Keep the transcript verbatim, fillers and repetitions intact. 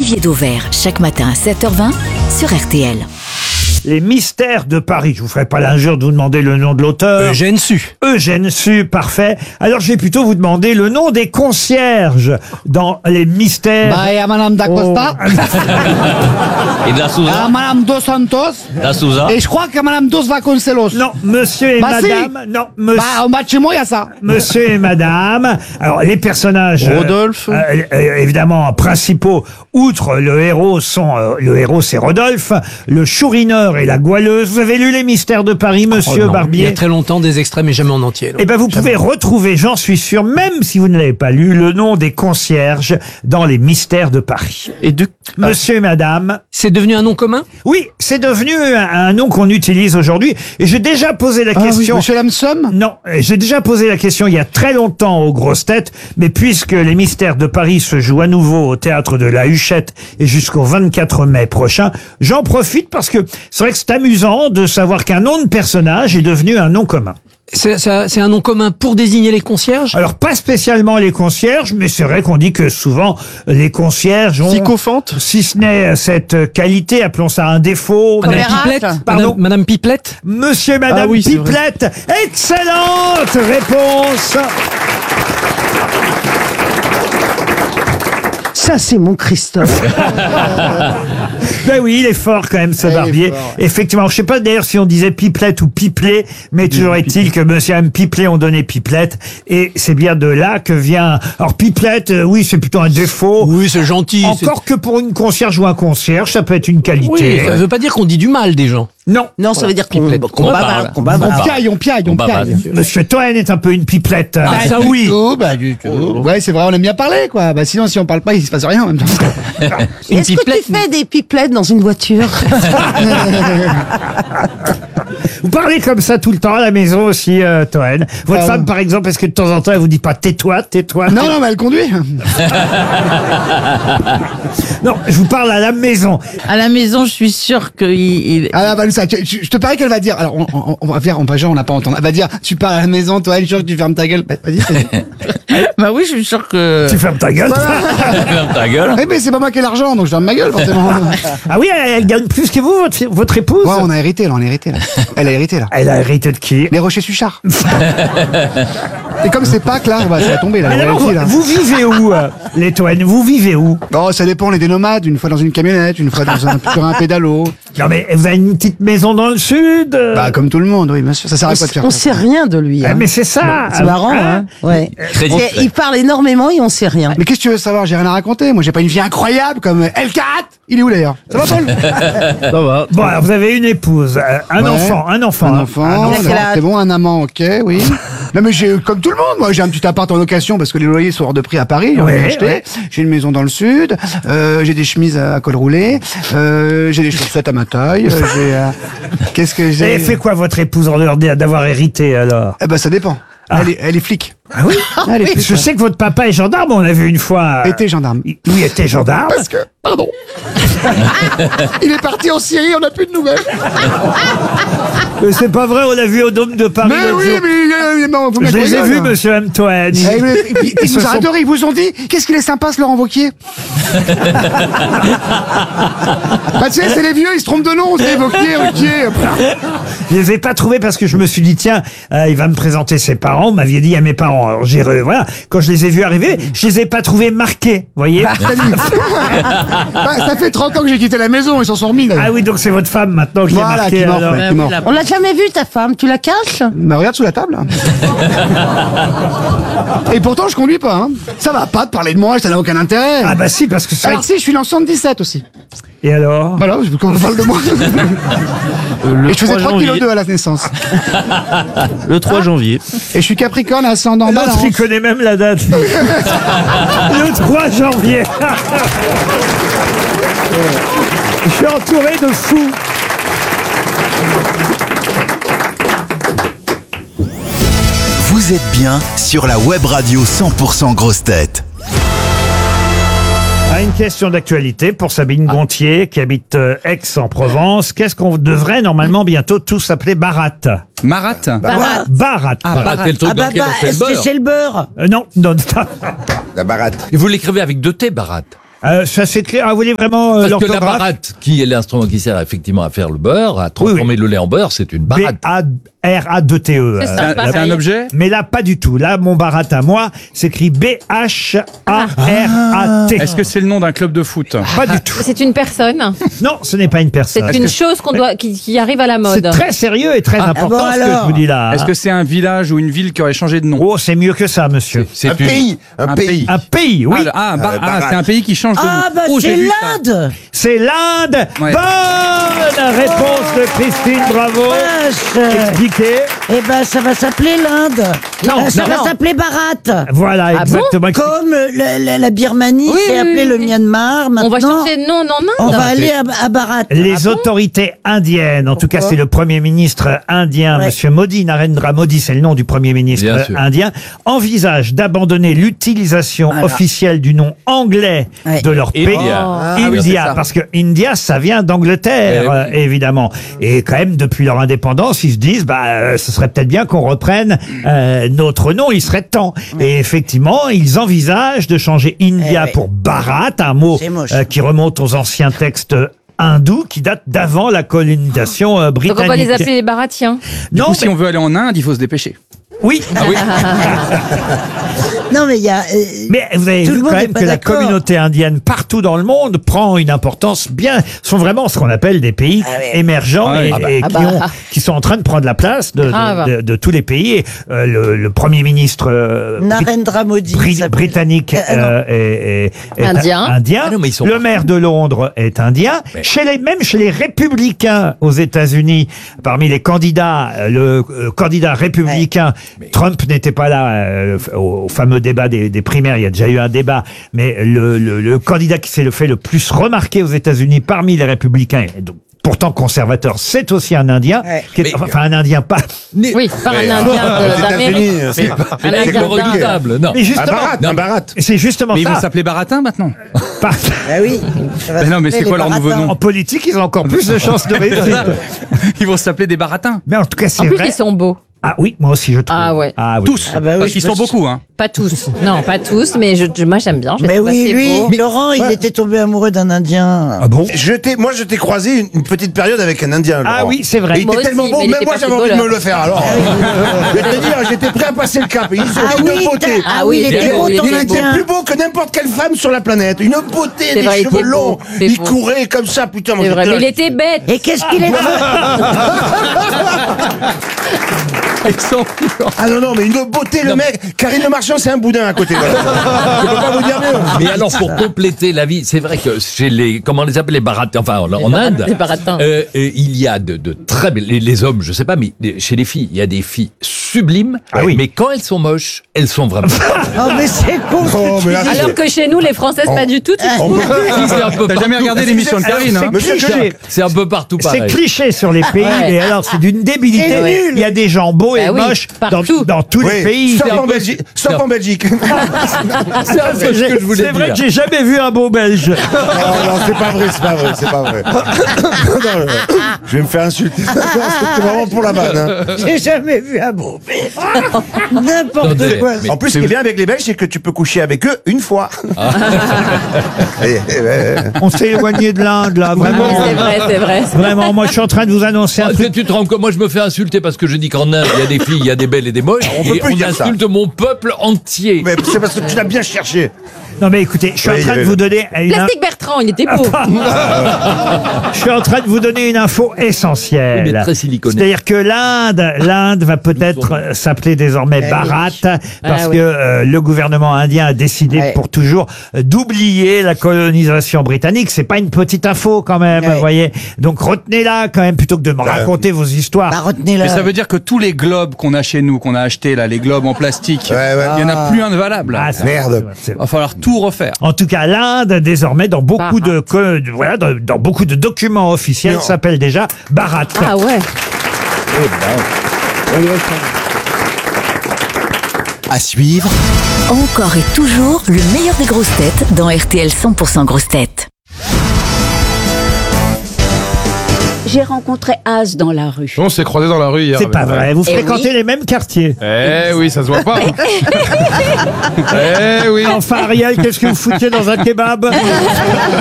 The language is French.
Olivier Dauvert, chaque matin à sept heures vingt sur R T L. Les mystères de Paris. Je vous ferai pas l'injure de vous demander le nom de l'auteur. Eugène Sue. Eugène Sue, parfait. Alors je vais plutôt vous demander le nom des concierges dans les mystères. Bah, il y a Madame D'Acosta, Et de la il y a Souza Madame Dos Santos, La Souza et je crois que Madame Dos Vasconcelos. Non, monsieur et Bah, si. madame. Non, monsieur. Bah, au bâtiment, il y a ça. Monsieur et madame. Alors, les personnages. euh, Rodolphe. euh, euh, évidemment, principaux, outre le héros, sont. euh, le héros, c'est Rodolphe, le chourineur et la goualeuse. Vous avez lu Les Mystères de Paris, monsieur Oh non, Il y Barbier? a très longtemps, des extraits, mais jamais en entier. non. Eh ben, vous pouvez retrouver, j'en suis sûr, même si vous ne l'avez pas lu, le nom des concierges dans Les Mystères de Paris. Et de... Monsieur et madame. C'est devenu un nom commun? Oui, c'est devenu un, un nom qu'on utilise aujourd'hui. Et j'ai déjà posé la Ah oui, question. Monsieur Lamsum. Non, j'ai déjà posé la question il y a très longtemps aux grosses têtes, mais puisque les Mystères de Paris se jouent à nouveau au théâtre de la Huchette et jusqu'au vingt-quatre mai prochain, j'en profite parce que c'est vrai que c'est amusant de savoir qu'un nom de personnage est devenu un nom commun. C'est c'est- c'est un nom commun pour désigner les concierges? Alors pas spécialement les concierges, mais c'est vrai qu'on dit que souvent les concierges ont, Sycophante. si ce n'est cette qualité, appelons ça un défaut. Madame Commérate. Pipelette? Pardon. Madame, Madame Pipelette? Monsieur et Madame Ah oui, c'est vrai. Pipelette, excellente réponse. Ça, c'est mon Christophe. Ben oui, il est fort quand même, ce il est Barbier. fort, Effectivement, je sais pas d'ailleurs si on disait Pipelette ou Pipelet, mais toujours est-il que Monsieur et Madame Pipelet ont donné Pipelette, et c'est bien de là que vient. Alors Pipelette, euh, oui, c'est plutôt un défaut. Oui, c'est gentil. Encore que pour une concierge ou un concierge, ça peut être une c'est- qualité. Oui, ça veut pas dire qu'on dit du mal des gens. Non. Non, ça veut dire qu'on Pipelette. qu'on On bavarde, parle. qu'on On bavarde. piaille, on piaille, on On bavade. piaille. Monsieur Toen est un peu une pipelette. Ah, ça oui. Du tout, bah, du tout. Ouais, c'est vrai, on aime bien parler, quoi. Bah, sinon, si on parle pas, il se passe rien en même temps. Une Est-ce que pipelette. tu fais des pipelettes dans une voiture? Vous parlez comme ça tout le temps à la maison aussi, euh, Toen. Votre Ah, femme, ouais. par exemple, est-ce que de temps en temps, elle vous dit pas tais-toi, tais-toi? Non, non, mais elle conduit. Non, je vous parle à la maison. À la maison, je suis sûre qu'il... il- Ah, bah, ça, tu- tu- je te parie qu'elle va dire, alors, on, on, on va faire, on va, genre, on n'a pas entendu. Elle va dire, tu parles à la maison, toi, elle est sûre que tu fermes ta gueule. Bah, vas-y, vas-y. Bah oui, je suis sûre que... Tu fermes ta gueule. Ferme ta gueule. Eh, mais c'est pas moi qui ai l'argent, donc je ferme ma gueule, forcément. Ah oui, elle, elle gagne plus que vous, votre, votre épouse? Ouais, on a hérité, là, on a hérité, là. Elle a hérité, là. Elle a hérité de qui? Les Rochers Suchard. Et comme c'est Pâques, là, bah, ça va tomber, là. Alors, on vous, est là. vous vivez où, euh, les Toen? Vous vivez où? Oh, ça dépend, les des nomades, une fois dans une camionnette, une fois dans un, sur un pédalo. Non mais vous avez une petite maison dans le sud euh Bah, comme tout le monde, oui, bien sûr. Ça sert à quoi de faire On ça sait rien de lui. Ah, Hein. mais c'est ça. C'est marrant, hein. Ouais. Très Et discret. il parle énormément et on sait rien. Mais qu'est-ce que tu veux savoir? J'ai rien à raconter. Moi, j'ai pas une vie incroyable comme L quatre. Il est où d'ailleurs? Ça va, Paul? Ça va. Bon, alors vous avez une épouse, euh, un Ouais. enfant, un enfant. Un hein. enfant. Un Il a enfant. quel d'accord, âge C'est bon, un amant, ok, oui. Non, mais j'ai, comme tout le monde, moi, j'ai un petit appart en location parce que les loyers sont hors de prix à Paris. J'en ai Ouais, acheté. ouais. J'ai une maison dans le sud. Euh, j'ai des chemises à col roulé. Euh, j'ai des chaussettes à ma taille. euh, j'ai, euh, qu'est-ce que Et j'ai? elle fait quoi votre épouse en dehors d'avoir hérité alors? Eh ben, ça dépend. Elle est, elle est flic. Ah oui. Elle est flic. Je sais que votre papa est gendarme, on l'a vu une fois. euh, Était gendarme. il- Oui, était gendarme. Parce que, pardon. Il est parti en Syrie, on n'a plus de nouvelles. Mais c'est pas vrai, on l'a vu au Dôme de Paris. Mais l'autre oui, jour. mais il est mort. Vous Je mettez les ai ça, vus, là. monsieur M. Toen. Eh, Ils, ils- ils Ils se vous sont- adorent, ils vous ont dit qu'est-ce qu'il est sympa ce Laurent Wauquiez. Bah tu sais, c'est les vieux, ils se trompent de nom, c'est Wauquiez, Wauquiez. Je les ai pas trouvés parce que je me suis dit tiens, euh, il va me présenter ses parents. Vous m'aviez dit à mes parents. Alors j'ai re- voilà, quand je les ai vus arriver, je les ai pas trouvés marqués. Vous voyez. Bah, ça fait trente ans que j'ai quitté la maison, ils s'en sont remis. Ah oui, donc c'est votre femme maintenant qui Voilà, est marquée. qui est morte, alors. ouais. Ah Qui est oui, mort. la- On l'a jamais vu ta femme, tu la caches? Bah regarde sous la table. Et pourtant je conduis pas. Hein. Ça va pas de parler de moi, ça n'a aucun intérêt. Ah bah si, parce que ça. Alors si, je suis dans le soixante-dix-sept aussi. Et alors? Voilà, je veux qu'on parle de moi. Le Et je faisais trois trois kilos janvier. deux à la naissance. Le trois janvier. Et je suis Capricorne ascendant L'autre, balance. il connaît même la date. Le trois janvier. Je suis entouré de fous. Vous êtes bien sur la web radio cent pour cent Grosses Têtes. Ah, une question d'actualité pour Sabine Gontier qui habite euh, Aix-en-Provence. Qu'est-ce qu'on devrait normalement bientôt tous appeler Barat? Marat. Barat. Barat. Barat, c'est le truc Ah bah, dans lequel bah, on fait le c'est beurre. c'est le beurre. Euh, non, non. La baratte. Et vous l'écrivez avec deux T, Barat. Euh, ça c'est clair. Ah, vous voulez vraiment euh, Parce que la l'orthographe? baratte, qui est l'instrument qui sert effectivement à faire le beurre, à transformer le lait en beurre, c'est une B baratte. A R A deux T E. C'est ça, Euh, pareil. C'est un objet? Mais là, pas du tout. Là, mon baratte à moi, s'écrit B H A R A T. Est-ce que c'est le nom d'un club de foot? Pas du tout. C'est une personne. Non, ce n'est pas une personne. C'est une chose qu'on doit, qui, qui arrive à la C'est mode. très sérieux et très important bon, ce que alors je vous dis là. Est-ce que c'est un village ou une ville qui aurait changé de nom? Oh, c'est mieux que ça, monsieur. C'est Un une- pays, un, Un pays. pays. Un pays, oui. Ah, le- ah, bah, Euh, ah, baratte. c'est un pays qui change de nom. Ah, bah, Oh, j'ai c'est vu ça. l'Inde. C'est l'Inde. Ouais. Bonne réponse de Christine, bravo. Vache. Expliquez. Eh ben, ça va s'appeler l'Inde. Non, Euh, ça non. va s'appeler Bharat. Voilà, Ah bon exactement. Comme euh, la, la- la Birmanie, Oui, c'est oui, appelé oui, le oui. Myanmar. Maintenant, On va changer de nom en Inde. on va aller à, à Bharat. Les autorités indiennes, en tout cas Pourquoi c'est le premier ministre indien, Ouais. Monsieur Modi, Narendra Modi, c'est le nom du premier ministre Bien euh, sûr. indien, envisage d'abandonner l'utilisation Voilà. officielle du nom anglais Ouais. de leur pays. India. Ah oui, c'est India, ça. parce que India, ça vient d'Angleterre, Eh oui. euh, évidemment. Et quand même, depuis leur indépendance, ils se disent, bah, euh, ce serait peut-être bien qu'on reprenne euh, notre nom, il serait temps. Et effectivement, ils envisagent de changer India Eh oui. pour Bharat, un mot C'est moche. euh, qui remonte aux anciens textes hindous qui datent d'avant la colonisation euh, Donc britannique. on va les appeler les baratiens. Du Non, coup, si mais- on veut aller en Inde, il faut se dépêcher. oui. Non, mais il y a. euh, Mais vous avez Tout vu le quand monde même est pas que la d'accord. communauté indienne partout dans le monde prend une importance bien, sont vraiment ce qu'on appelle des pays Ah ouais. émergents Ah et, ouais. et Ah qui, bah. ont- qui sont en train de prendre la place de, de- Grave. de- de tous les pays. Et, euh, le, le premier ministre euh, Brit- Narendra Modi. Brit- il s'appelle. britannique Euh, non. euh, est, est- est Indien. indien. Ah non, mais ils sont Le partout. maire de Londres est indien. Mais- Chez les, même chez les républicains aux États-Unis, parmi les candidats, euh, le euh, candidat républicain, Trump n'était pas là euh, au, au fameux débat des, des primaires. Il y a déjà eu un débat, mais le, le, le candidat qui s'est le fait le plus remarquer aux États-Unis parmi les républicains, et donc, pourtant conservateur, c'est aussi un Indien, Ouais. qui est- Mais- enfin un Indien pas. Oui, pas un Mais, Indien euh, de- aux d'Amérique. États-Unis, c'est Un c'est Indien Le compliqué. redoutable, non. Mais Un justement, barat, un barat. c'est justement Mais ils vont ça. s'appeler Baratin maintenant. Par- Bah oui. ça va Mais non, mais s'appeler c'est quoi les leur nouveau Baratins. nom En politique, ils ont encore plus de chances de réussir. Ils vont s'appeler des Baratins. Mais en tout cas, En c'est plus, vrai. ils sont beaux. Ah oui, moi aussi je trouve. Ah ouais. Ah oui. Tous. Ah bah oui, Parce qu'ils je sont me- beaucoup, hein. Pas tous. Non, pas tous, mais je, je- moi j'aime bien. Je les Mais trouve oui, assez lui, beaux. Laurent, il était tombé amoureux d'un Indien. Ah bon? Je t'ai, moi, je t'ai croisé une, une petite période avec un Indien. Ah Laurent. oui, c'est vrai. Et il Moi était aussi, tellement mais beau, il même était moi pas j'avais envie de footballeur. me le faire. Alors, je vais te dire, j'étais prêt à passer le cap. Ils sont Ah une oui, beauté. t'as- ah oui, il était beau, il ton Il était Indien. plus beau que n'importe quelle femme sur la planète. Une beauté, C'est des vrai, il cheveux était beau. longs. C'est Il beau. courait comme ça, putain. moi, C'est vrai, j'étais mais là, il était bête. Et qu'est-ce qu'il est Ils sont Ah non, non, mais une beauté, le mec. Karine Le Marchand, c'est un boudin à côté. Voilà. Je peux pas vous dire mieux. Mais alors, pour compléter la vie, c'est vrai que chez les, comment on les appelle, les baratins, enfin, en, en Inde, les baratins. euh, euh, il y a de, de très belles, les, les hommes, je sais pas, mais les- chez les filles, il y a des filles sublimes, Ah oui. mais quand elles sont moches, elles sont vraiment. Oh, mais c'est con. ce que Oh, tu mais là, dis. Alors que chez nous, les Françaises, pas du tout. tu On trouves peut- Si, c'est un peu T'as jamais partout. regardé l'émission de Karine, hein? Monsieur cliché. Joly, C'est un peu partout C'est pareil. cliché sur les pays, Ouais. mais alors c'est d'une débilité. C'est nul. Il y a des gens beaux et Bah oui, moches dans, partout. dans tous les oui, pays. sauf C'est un en peu- Belgique. Sauf Non. en Belgique. C'est un peu ce que je voulais C'est vrai dire. que j'ai jamais vu un beau Belge. Non, non, c'est pas vrai, c'est pas vrai, c'est pas vrai. Non, non, je vais me faire insulter. Non, C'était vraiment pour la vanne. hein. J'ai jamais vu un beau bébé. N'importe Attendez, quoi. mais- En plus, ce qui est bien avec les Belges, c'est que tu peux coucher avec eux une fois. Et- et- et- On s'est éloigné de l'Inde, là, Oui, vraiment. c'est vrai, c'est vrai. Vraiment, moi je suis en train de vous annoncer un Ah, truc. tu te rends compte, moi je me fais insulter parce que je dis qu'en Inde, il y a des filles, il y a des belles et des moches, On peut et plus on dire ça. insulte mon peuple entier. Mais c'est parce que tu l'as bien cherché. Non mais écoutez, je suis Oui, en train de oui. vous donner une, Plastique Bertrand, il était beau. je suis en train de vous donner une info essentielle. Oui, mais très siliconée. C'est-à-dire que l'Inde, l'Inde va peut-être euh, s'appeler désormais Bharat parce Ah que oui. euh, le gouvernement indien a décidé Ouais. pour toujours euh, d'oublier la colonisation britannique. C'est pas une petite info quand même, Ouais. vous voyez. Donc retenez-la quand même plutôt que de me raconter vos histoires. Bah, retenez-la. Mais ça veut dire que tous les globes qu'on a chez nous, qu'on a achetés, là, les globes en plastique, Ouais, ouais. il y en a plus un de valable. Ah, c'est- Merde. c'est- Il va falloir tout refaire. En tout cas, l'Inde, désormais, dans beaucoup Bharat. de, co- de- voilà, dans, dans beaucoup de documents officiels, Non. s'appelle déjà Bharat. Ah ouais. À suivre, Encore et toujours le meilleur des grosses têtes dans R T L cent pour cent grosses têtes. J'ai rencontré Az dans la rue. On s'est croisés dans la rue hier. C'est pas vrai, vous Eh fréquentez oui. les mêmes quartiers. Eh oui, ça se voit pas. Eh oui. Enfin, Ariel, qu'est-ce que vous foutiez dans un kebab